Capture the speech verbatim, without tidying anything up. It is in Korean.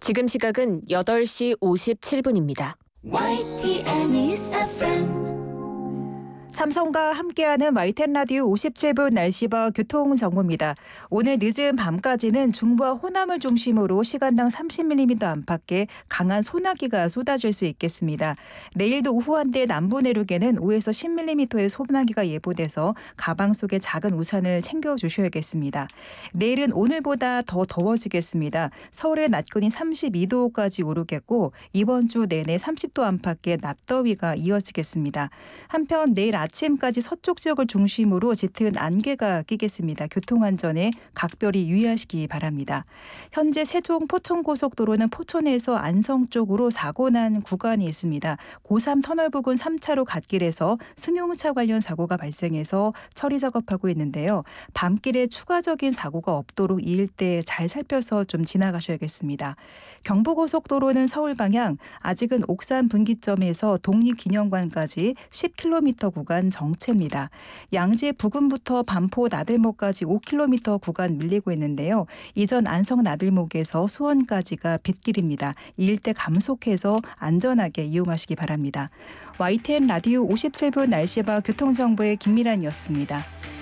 지금 시각은 여덟 시 오십칠 분입니다. 와이티엔 News 에프엠. 삼성과 함께하는 와이티엔 라디오 오십칠 분 날씨와 교통정보입니다. 오늘 늦은 밤까지는 중부와 호남을 중심으로 시간당 삼십 밀리미터 안팎의 강한 소나기가 쏟아질 수 있겠습니다. 내일도 오후 한때 남부 내륙에는 오에서 십 밀리미터의 소나기가 예보돼서 가방 속에 작은 우산을 챙겨주셔야겠습니다. 내일은 오늘보다 더 더워지겠습니다. 서울의 낮 기온이 삼십이 도까지 오르겠고 이번 주 내내 삼십 도 안팎의 낮더위가 이어지겠습니다. 한편 내일 아침까지 서쪽 지역을 중심으로 짙은 안개가 끼겠습니다. 교통안전에 각별히 유의하시기 바랍니다. 현재 세종 포천고속도로는 포천에서 안성 쪽으로 사고 난 구간이 있습니다. 고삼 터널 부근 삼 차로 갓길에서 승용차 관련 사고가 발생해서 처리 작업하고 있는데요. 밤길에 추가적인 사고가 없도록 이 일대 잘 살펴서 좀 지나가셔야겠습니다. 경부고속도로는 서울 방향 아직은 옥산 분기점에서 독립기념관까지 십 킬로미터 구간 정체입니다. 양재 부근부터 반포 나들목까지 오 킬로미터 구간 밀리고 있는데요. 이전 안성 나들목에서 수원까지가 빗길입니다. 이 일대 감속해서 안전하게 이용하시기 바랍니다. 와이티엔 라디오 오십칠 분 날씨와 교통정보의 김미란이었습니다.